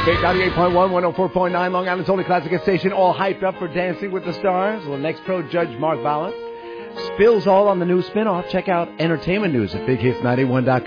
98.1, 104.9, Long Island's only classic station, all hyped up for Dancing with the Stars. Well, next pro judge, Mark Vallant, spills all on the new spinoff. Check out entertainment news at BigHits91.com.